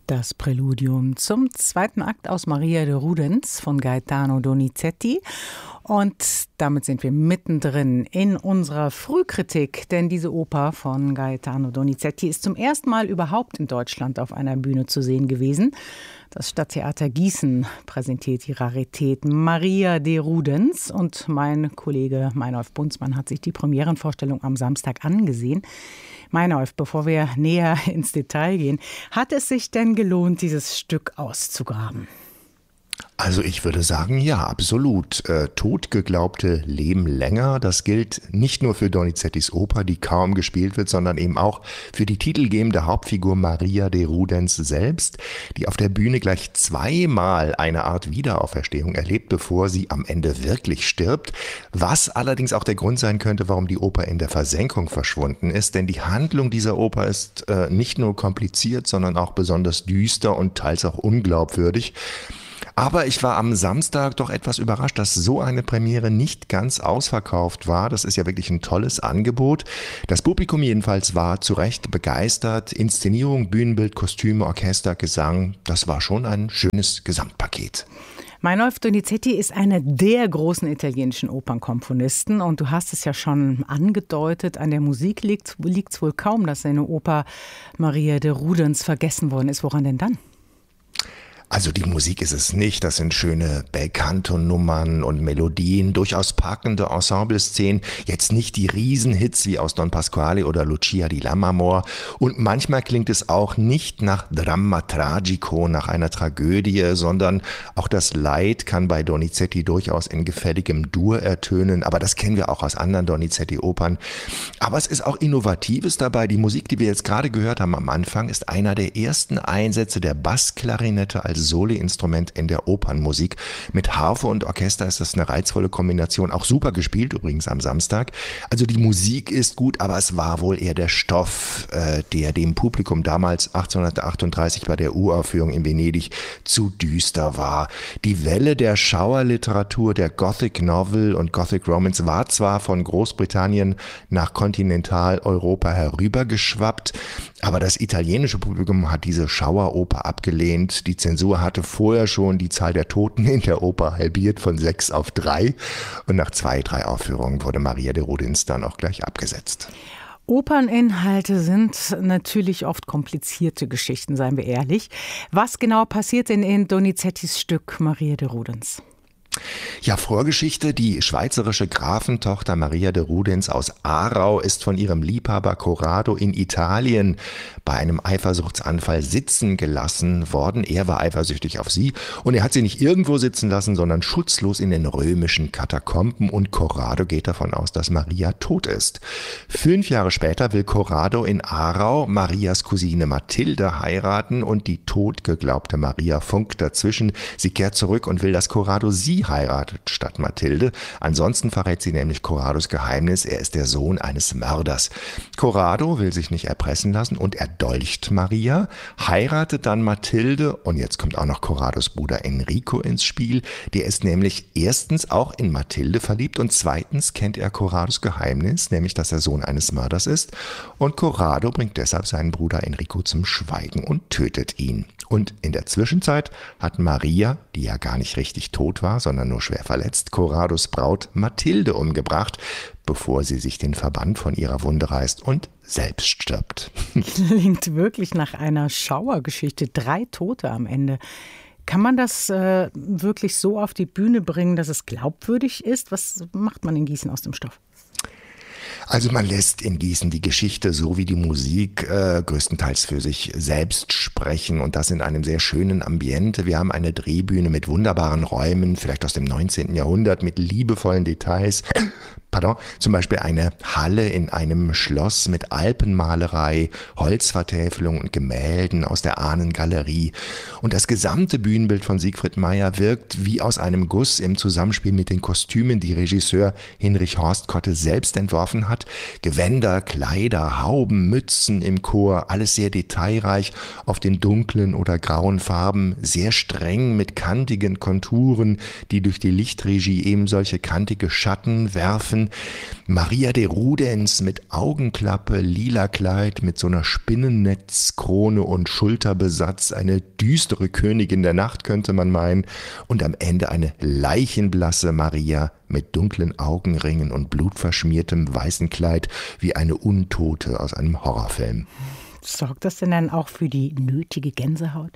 Das Präludium zum zweiten Akt aus Maria de Rudens von Gaetano Donizetti. Und damit sind wir mittendrin in unserer Frühkritik, denn diese Oper von Gaetano Donizetti ist zum ersten Mal überhaupt in Deutschland auf einer Bühne zu sehen gewesen. Das Stadttheater Gießen präsentiert die Rarität Maria de Rudens und mein Kollege Meinolf Bunzmann hat sich die Premierenvorstellung am Samstag angesehen. Meinolf, bevor wir näher ins Detail gehen, hat es sich denn gelohnt, dieses Stück auszugraben? Also ich würde sagen, ja, absolut. Totgeglaubte leben länger. Das gilt nicht nur für Donizettis Oper, die kaum gespielt wird, sondern eben auch für die titelgebende Hauptfigur Maria de Rudens selbst, die auf der Bühne gleich zweimal eine Art Wiederauferstehung erlebt, bevor sie am Ende wirklich stirbt. Was allerdings auch der Grund sein könnte, warum die Oper in der Versenkung verschwunden ist. Denn die Handlung dieser Oper ist nicht nur kompliziert, sondern auch besonders düster und teils auch unglaubwürdig. Aber ich war am Samstag doch etwas überrascht, dass so eine Premiere nicht ganz ausverkauft war. Das ist ja wirklich ein tolles Angebot. Das Publikum jedenfalls war zu Recht begeistert. Inszenierung, Bühnenbild, Kostüme, Orchester, Gesang, das war schon ein schönes Gesamtpaket. Meinolf Donizetti ist einer der großen italienischen Opernkomponisten und du hast es ja schon angedeutet, an der Musik liegt's wohl kaum, dass seine Oper Maria de Rudens vergessen worden ist. Woran denn dann? Also die Musik ist es nicht, das sind schöne Bel-Canto-Nummern und Melodien, durchaus packende Ensemble-Szenen, jetzt nicht die Riesenhits wie aus Don Pasquale oder Lucia di Lammermoor und manchmal klingt es auch nicht nach Dramma Tragico, nach einer Tragödie, sondern auch das Leid kann bei Donizetti durchaus in gefälligem Dur ertönen, aber das kennen wir auch aus anderen Donizetti-Opern. Aber es ist auch Innovatives dabei, die Musik, die wir jetzt gerade gehört haben am Anfang, ist einer der ersten Einsätze der Bassklarinette als Soli-Instrument in der Opernmusik. Mit Harfe und Orchester ist das eine reizvolle Kombination, auch super gespielt übrigens am Samstag. Also die Musik ist gut, aber es war wohl eher der Stoff, der dem Publikum damals 1838 bei der Uraufführung in Venedig zu düster war. Die Welle der Schauerliteratur, der Gothic Novel und Gothic Romance war zwar von Großbritannien nach Kontinentaleuropa herübergeschwappt, aber das italienische Publikum hat diese Schaueroper abgelehnt. Die Zensur hatte vorher schon die Zahl der Toten in der Oper halbiert von 6 auf 3 und nach 2-3 Aufführungen wurde Maria de Rudens dann auch gleich abgesetzt. Operninhalte sind natürlich oft komplizierte Geschichten, seien wir ehrlich. Was genau passiert denn in Donizettis Stück Maria de Rudens? Ja, Vorgeschichte. Die schweizerische Grafentochter Maria de Rudens aus Aarau ist von ihrem Liebhaber Corrado in Italien bei einem Eifersuchtsanfall sitzen gelassen worden. Er war eifersüchtig auf sie und er hat sie nicht irgendwo sitzen lassen, sondern schutzlos in den römischen Katakomben und Corrado geht davon aus, dass Maria tot ist. 5 Jahre später will Corrado in Aarau Marias Cousine Mathilde heiraten und die totgeglaubte Maria funkt dazwischen. Sie kehrt zurück und will, dass Corrado sie heiratet statt Mathilde. Ansonsten verrät sie nämlich Corrados Geheimnis. Er ist der Sohn eines Mörders. Corrado will sich nicht erpressen lassen und erdolcht Maria, heiratet dann Mathilde und jetzt kommt auch noch Corrados Bruder Enrico ins Spiel. Der ist nämlich erstens auch in Mathilde verliebt und zweitens kennt er Corrados Geheimnis, nämlich dass er Sohn eines Mörders ist und Corrado bringt deshalb seinen Bruder Enrico zum Schweigen und tötet ihn. Und in der Zwischenzeit hat Maria, die ja gar nicht richtig tot war, sondern nur schwer verletzt, Corrados Braut Mathilde umgebracht, bevor sie sich den Verband von ihrer Wunde reißt und selbst stirbt. Klingt wirklich nach einer Schauergeschichte. 3 Tote am Ende. Kann man das wirklich so auf die Bühne bringen, dass es glaubwürdig ist? Was macht man in Gießen aus dem Stoff? Also man lässt in Gießen die Geschichte so wie die Musik größtenteils für sich selbst sprechen und das in einem sehr schönen Ambiente. Wir haben eine Drehbühne mit wunderbaren Räumen, vielleicht aus dem 19. Jahrhundert, mit liebevollen Details. Zum Beispiel eine Halle in einem Schloss mit Alpenmalerei, Holzvertäfelung und Gemälden aus der Ahnengalerie. Und das gesamte Bühnenbild von Siegfried Mayer wirkt wie aus einem Guss im Zusammenspiel mit den Kostümen, die Regisseur Hinrich Horst Kotte selbst entworfen hat. Gewänder, Kleider, Hauben, Mützen im Chor, alles sehr detailreich auf den dunklen oder grauen Farben, sehr streng mit kantigen Konturen, die durch die Lichtregie eben solche kantige Schatten werfen. Dann Maria de Rudens mit Augenklappe, lila Kleid, mit so einer Spinnennetzkrone und Schulterbesatz. Eine düstere Königin der Nacht, könnte man meinen. Und am Ende eine leichenblasse Maria mit dunklen Augenringen und blutverschmiertem weißen Kleid wie eine Untote aus einem Horrorfilm. Sorgt das denn dann auch für die nötige Gänsehaut?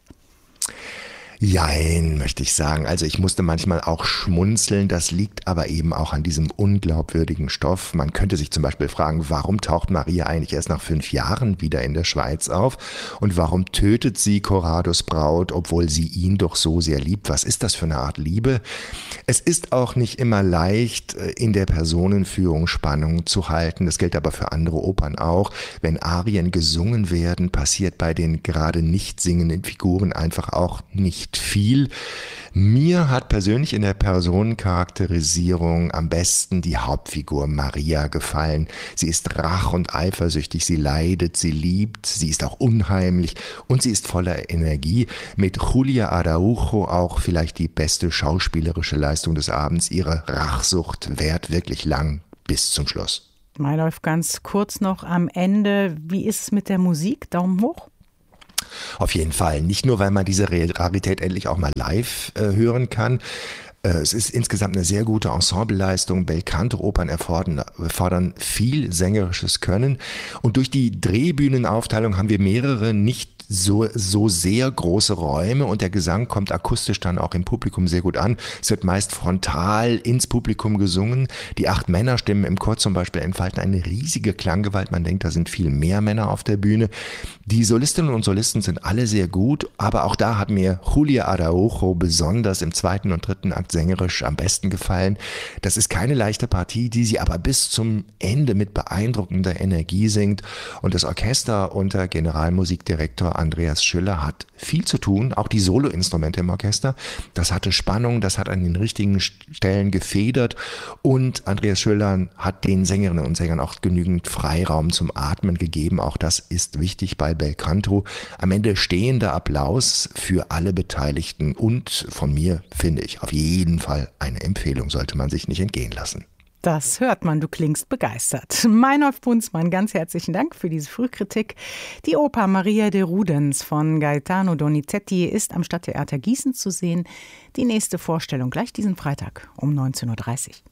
Jein, möchte ich sagen. Also ich musste manchmal auch schmunzeln. Das liegt aber eben auch an diesem unglaubwürdigen Stoff. Man könnte sich zum Beispiel fragen, warum taucht Maria eigentlich erst nach 5 Jahren wieder in der Schweiz auf? Und warum tötet sie Corrados Braut, obwohl sie ihn doch so sehr liebt? Was ist das für eine Art Liebe? Es ist auch nicht immer leicht, in der Personenführung Spannung zu halten. Das gilt aber für andere Opern auch. Wenn Arien gesungen werden, passiert bei den gerade nicht singenden Figuren einfach auch nicht viel. Mir hat persönlich in der Personencharakterisierung am besten die Hauptfigur Maria gefallen. Sie ist rach- und eifersüchtig, sie leidet, sie liebt, sie ist auch unheimlich und sie ist voller Energie. Mit Julia Araujo auch vielleicht die beste schauspielerische Leistung des Abends. Ihre Rachsucht währt wirklich lang bis zum Schluss. Meinolf, ganz kurz noch am Ende. Wie ist es mit der Musik? Daumen hoch? Auf jeden Fall. Nicht nur, weil man diese Rarität endlich auch mal live hören kann. Es ist insgesamt eine sehr gute Ensembleleistung. Belcanto-Opern erfordern viel sängerisches Können. Und durch die Drehbühnenaufteilung haben wir mehrere nicht so sehr große Räume und der Gesang kommt akustisch dann auch im Publikum sehr gut an. Es wird meist frontal ins Publikum gesungen. Die 8 Männerstimmen im Chor zum Beispiel entfalten eine riesige Klanggewalt. Man denkt, da sind viel mehr Männer auf der Bühne. Die Solistinnen und Solisten sind alle sehr gut, aber auch da hat mir Julia Araujo besonders im 2. und 3. Akt sängerisch am besten gefallen. Das ist keine leichte Partie, die sie aber bis zum Ende mit beeindruckender Energie singt. Und das Orchester unter Generalmusikdirektor Andreas Schüller hat viel zu tun, auch die Soloinstrumente im Orchester. Das hatte Spannung, das hat an den richtigen Stellen gefedert und Andreas Schüller hat den Sängerinnen und Sängern auch genügend Freiraum zum Atmen gegeben. Auch das ist wichtig bei Belcanto. Am Ende stehender Applaus für alle Beteiligten und von mir finde ich auf jeden Fall eine Empfehlung, sollte man sich nicht entgehen lassen. Das hört man, du klingst begeistert. Meinolf Bunzmann, ganz herzlichen Dank für diese Frühkritik. Die Oper Maria de Rudens von Gaetano Donizetti ist am Stadttheater Gießen zu sehen. Die nächste Vorstellung gleich diesen Freitag um 19:30 Uhr.